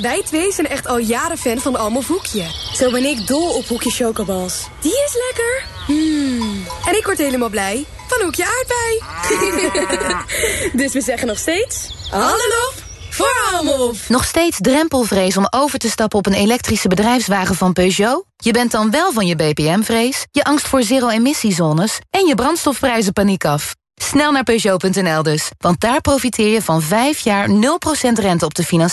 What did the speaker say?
Wij twee zijn echt al jaren fan van Almof Hoekje. Zo ben ik dol op Hoekje chocobals. Die is lekker. En ik word helemaal blij van Hoekje aardbei. Dus we zeggen nog steeds... Alle lof voor Almof. Nog steeds drempelvrees om over te stappen op een elektrische bedrijfswagen van Peugeot? Je bent dan wel van je BPM-vrees, je angst voor zero-emissiezones en je brandstofprijzenpaniek af. Snel naar Peugeot.nl dus, want daar profiteer je van 5 jaar 0% rente op de financiering.